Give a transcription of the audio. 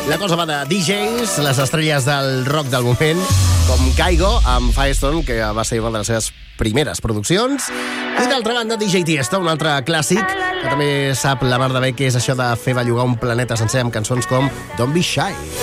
La cosa va de DJs, les estrelles del rock del moment, com Kygo, amb Firestone, que va ser una de les seves primeres produccions. I d'altra banda, DJ Tiesto, un altre clàssic, que també sap la mar de bé què és això de fer bellugar un planeta sencer amb cançons com Don't Be Shy.